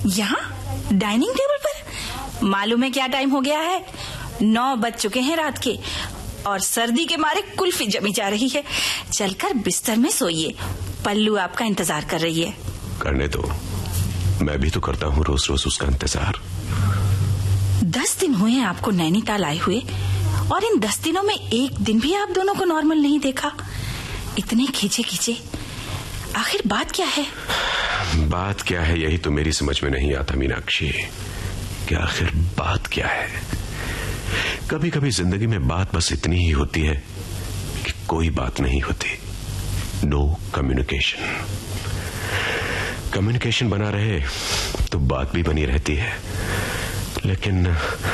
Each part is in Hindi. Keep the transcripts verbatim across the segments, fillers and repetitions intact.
यहाँ डाइनिंग टेबल पर? मालूम है क्या टाइम हो गया है? नौ बज चुके हैं रात के और सर्दी के मारे कुल्फी जमी जा रही है। चलकर बिस्तर में सोइए, पल्लू आपका इंतजार कर रही है। करने दो, मैं भी तो करता हूँ रोज रोज उसका इंतजार। दस दिन हुए हैं आपको नैनीताल आए हुए और इन दस दिनों में एक दिन भी आप दोनों को नॉर्मल नहीं देखा। इतने खींचे खींचे, आखिर बात क्या है? बात क्या है यही तो मेरी समझ में नहीं आता मीनाक्षी, कि आखिर बात क्या है। कभी कभी जिंदगी में बात बस इतनी ही होती है कि कोई बात नहीं होती। No communication. कम्युनिकेशन बना रहे तो बात भी बनी रहती है, लेकिन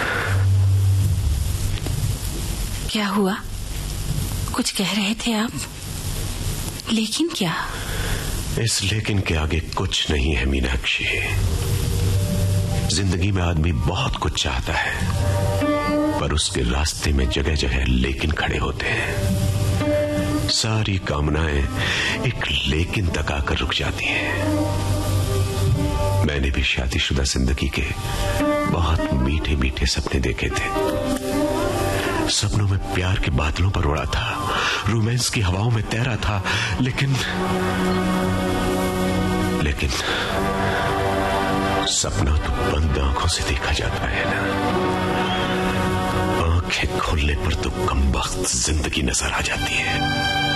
क्या हुआ? कुछ कह रहे थे आप, लेकिन क्या? इस लेकिन के आगे कुछ नहीं है मीनाक्षी। जिंदगी में आदमी बहुत कुछ चाहता है, पर उसके रास्ते में जगह जगह लेकिन खड़े होते हैं। सारी कामनाएं एक लेकिन तक आकर रुक जाती हैं। मैंने भी शादीशुदा जिंदगी के बहुत मीठे मीठे सपने देखे थे। सपनों में प्यार के बादलों पर उड़ा था, रोमांस की हवाओं में तैरा था, लेकिन लेकिन सपना तो बंद आंखों से देखा जाता है ना। आंखें खोलने पर तो कमबख्त जिंदगी नजर आ जाती है।